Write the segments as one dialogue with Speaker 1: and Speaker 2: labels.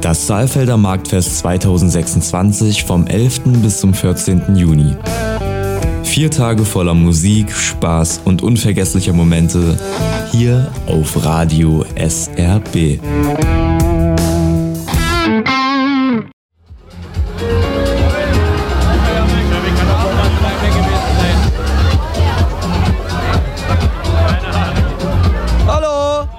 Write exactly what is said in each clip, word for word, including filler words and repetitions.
Speaker 1: Das Saalfelder Marktfest zweitausendsechsundzwanzig vom elften bis zum vierzehnten Juni. Vier Tage voller Musik, Spaß und unvergesslicher Momente hier auf Radio S R B.
Speaker 2: Hallo!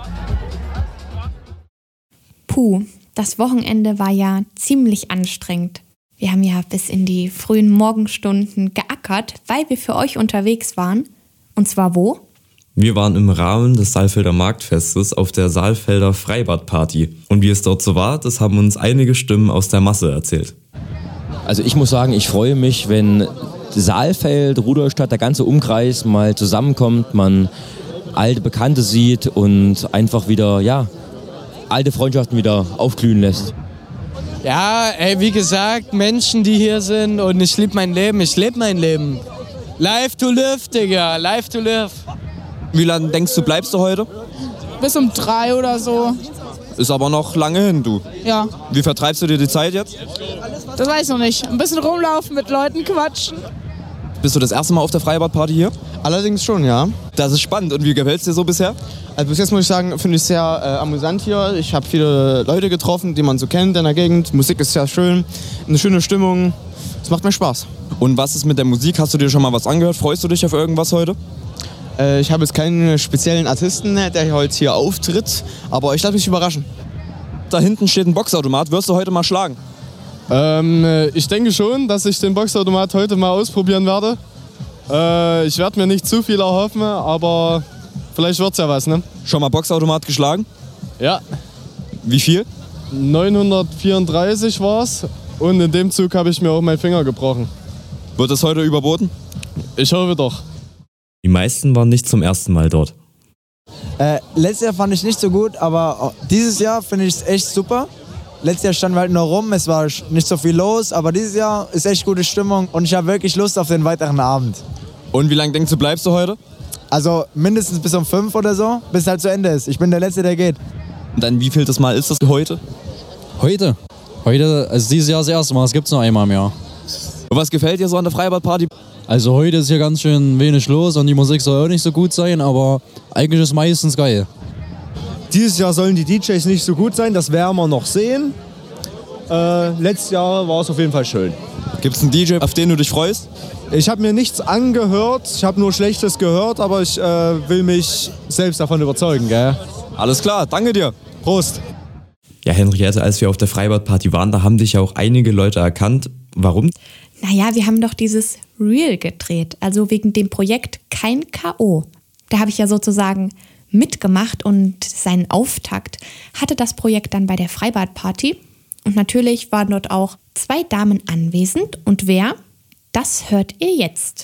Speaker 3: Puh, das Wochenende war ja ziemlich anstrengend. Wir haben ja bis in die frühen Morgenstunden geackert, weil wir für euch unterwegs waren. Und zwar wo?
Speaker 1: Wir waren im Rahmen des Saalfelder Marktfestes auf der Saalfelder Freibadparty. Und wie es dort so war, das haben uns einige Stimmen aus der Masse erzählt.
Speaker 2: Also ich muss sagen, ich freue mich, wenn Saalfeld, Rudolstadt, der ganze Umkreis mal zusammenkommt, man alte Bekannte sieht und einfach wieder, ja, alte Freundschaften wieder aufglühen lässt.
Speaker 4: Ja, ey, wie gesagt, Menschen, die hier sind und ich liebe mein Leben, ich lebe mein Leben. Life to live, Digga, life to live.
Speaker 5: Wie lange denkst du, bleibst du heute?
Speaker 6: Bis um drei oder so.
Speaker 5: Ist aber noch lange hin, du.
Speaker 6: Ja.
Speaker 5: Wie vertreibst du dir die Zeit jetzt?
Speaker 6: Das weiß ich noch nicht. Ein bisschen rumlaufen, mit Leuten quatschen.
Speaker 5: Bist du das erste Mal auf der Freibadparty hier?
Speaker 7: Allerdings schon, ja.
Speaker 5: Das ist spannend. Und wie gefällt es dir so bisher?
Speaker 7: Also bis jetzt muss ich sagen, finde ich es sehr äh, amüsant hier. Ich habe viele Leute getroffen, die man so kennt in der Gegend. Musik ist sehr schön, eine schöne Stimmung. Es macht mir Spaß.
Speaker 5: Und was ist mit der Musik? Hast du dir schon mal was angehört? Freust du dich auf irgendwas heute?
Speaker 7: Äh, ich habe jetzt keinen speziellen Artisten, der heute hier auftritt, aber ich lasse mich überraschen.
Speaker 5: Da hinten steht ein Boxautomat. Wirst du heute mal schlagen?
Speaker 8: Ähm, ich denke schon, dass ich den Boxautomat heute mal ausprobieren werde. Äh, ich werde mir nicht zu viel erhoffen, aber vielleicht wird's ja was, ne?
Speaker 5: Schon mal Boxautomat geschlagen?
Speaker 8: Ja.
Speaker 5: Wie viel?
Speaker 8: neunhundertvierunddreißig war's und in dem Zug habe ich mir auch meinen Finger gebrochen.
Speaker 5: Wird es heute überboten?
Speaker 8: Ich hoffe doch.
Speaker 1: Die meisten waren nicht zum ersten Mal dort.
Speaker 9: Äh, letztes Jahr fand ich nicht so gut, aber dieses Jahr finde ich es echt super. Letztes Jahr standen wir halt nur rum, es war nicht so viel los, aber dieses Jahr ist echt gute Stimmung und ich habe wirklich Lust auf den weiteren Abend.
Speaker 5: Und wie lange denkst du, bleibst du heute?
Speaker 9: Also mindestens bis um fünf oder so, bis es halt zu Ende ist. Ich bin der Letzte, der geht.
Speaker 5: Und dann wie viel das Mal ist das heute?
Speaker 10: Heute? Heute, also dieses Jahr das erste Mal, das gibt's nur einmal im Jahr.
Speaker 5: Und was gefällt dir so an der Freibadparty?
Speaker 10: Also heute ist hier ganz schön wenig los und die Musik soll auch nicht so gut sein, aber eigentlich ist meistens geil.
Speaker 11: Dieses Jahr sollen die D Js nicht so gut sein, das werden wir noch sehen. Äh, letztes Jahr war es auf jeden Fall schön.
Speaker 5: Gibt es einen D J, auf den du dich freust?
Speaker 11: Ich habe mir nichts angehört, ich habe nur Schlechtes gehört, aber ich äh, will mich selbst davon überzeugen. Gell?
Speaker 5: Alles klar, danke dir.
Speaker 11: Prost.
Speaker 1: Ja, Henriette, als wir auf der Freibadparty waren, da haben dich ja auch einige Leute erkannt. Warum?
Speaker 3: Naja, wir haben doch dieses Reel gedreht, also wegen dem Projekt Kein K O. Da habe ich ja sozusagen mitgemacht und seinen Auftakt hatte das Projekt dann bei der Freibadparty. Und natürlich waren dort auch zwei Damen anwesend. Und wer? Das hört ihr jetzt.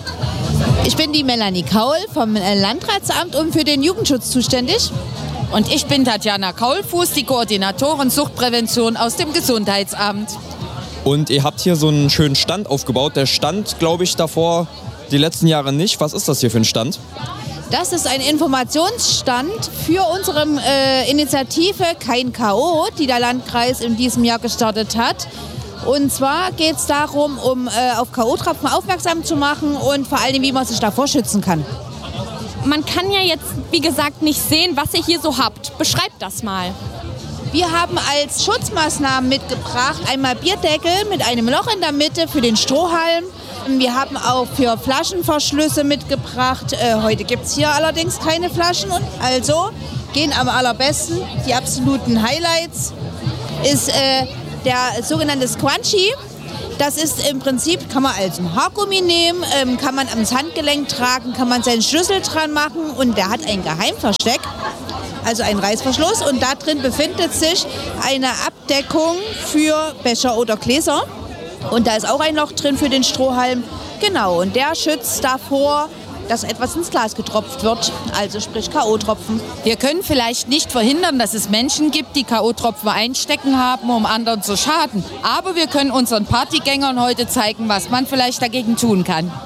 Speaker 12: Ich bin die Melanie Kaul vom Landratsamt und für den Jugendschutz zuständig.
Speaker 13: Und ich bin Tatjana Kaulfuß, die Koordinatorin Suchtprävention aus dem Gesundheitsamt.
Speaker 5: Und ihr habt hier so einen schönen Stand aufgebaut. Der stand, glaube ich, davor die letzten Jahre nicht. Was ist das hier für ein Stand?
Speaker 12: Das ist ein Informationsstand für unsere äh, Initiative Kein K O, die der Landkreis in diesem Jahr gestartet hat. Und zwar geht es darum, um äh, auf K O-Tropfen aufmerksam zu machen und vor allem, wie man sich davor schützen kann.
Speaker 14: Man kann ja jetzt, wie gesagt, nicht sehen, was ihr hier so habt. Beschreibt das mal.
Speaker 12: Wir haben als Schutzmaßnahmen mitgebracht einmal Bierdeckel mit einem Loch in der Mitte für den Strohhalm. Wir haben auch für Flaschenverschlüsse mitgebracht. Äh, heute gibt es hier allerdings keine Flaschen. Also gehen am allerbesten die absoluten Highlights. Ist äh, der sogenannte Squanchy. Das ist im Prinzip, kann man als Haargummi nehmen, ähm, kann man ans Handgelenk tragen, kann man seinen Schlüssel dran machen und der hat ein Geheimversteck, also einen Reißverschluss und da drin befindet sich eine Abdeckung für Becher oder Gläser und da ist auch ein Loch drin für den Strohhalm. Genau, und der schützt davor, dass etwas ins Glas getropft wird, also sprich K O-Tropfen.
Speaker 13: Wir können vielleicht nicht verhindern, dass es Menschen gibt, die K O-Tropfen einstecken haben, um anderen zu schaden. Aber wir können unseren Partygängern heute zeigen, was man vielleicht dagegen tun kann.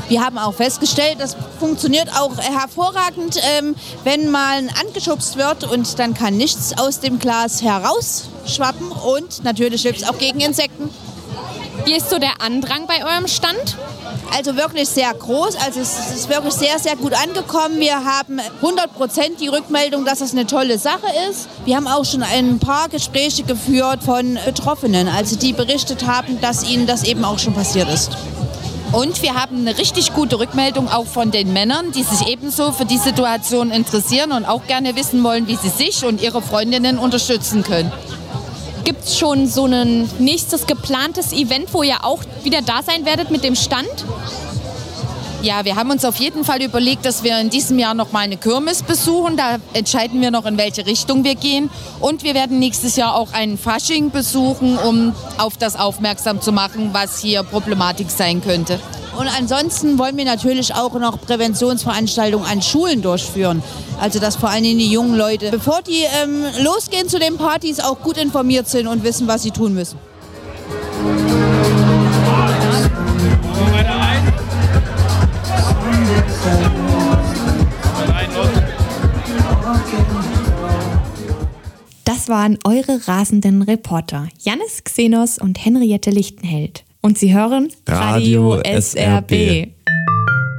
Speaker 12: Wir haben auch festgestellt, das funktioniert auch hervorragend, ähm, wenn mal angeschubst wird und dann kann nichts aus dem Glas herausschwappen und natürlich hilft es auch gegen Insekten.
Speaker 14: Wie ist so der Andrang bei eurem Stand?
Speaker 12: Also wirklich sehr groß, also es ist wirklich sehr, sehr gut angekommen. Wir haben hundert Prozent die Rückmeldung, dass das eine tolle Sache ist. Wir haben auch schon ein paar Gespräche geführt von Betroffenen, also die berichtet haben, dass ihnen das eben auch schon passiert ist.
Speaker 13: Und wir haben eine richtig gute Rückmeldung auch von den Männern, die sich ebenso für die Situation interessieren und auch gerne wissen wollen, wie sie sich und ihre Freundinnen unterstützen können.
Speaker 14: Gibt es schon so ein nächstes geplantes Event, wo ihr auch wieder da sein werdet mit dem Stand?
Speaker 13: Ja, wir haben uns auf jeden Fall überlegt, dass wir in diesem Jahr noch mal eine Kirmes besuchen. Da entscheiden wir noch, in welche Richtung wir gehen. Und wir werden nächstes Jahr auch einen Fasching besuchen, um auf das aufmerksam zu machen, was hier Problematik sein könnte.
Speaker 12: Und ansonsten wollen wir natürlich auch noch Präventionsveranstaltungen an Schulen durchführen. Also dass vor allem die jungen Leute, bevor die ähm, losgehen zu den Partys, auch gut informiert sind und wissen, was sie tun müssen.
Speaker 3: Das waren eure rasenden Reporter, Jannis Xenos und Henriette Lichtenheld. Und Sie hören
Speaker 1: Radio
Speaker 3: Radio S R B.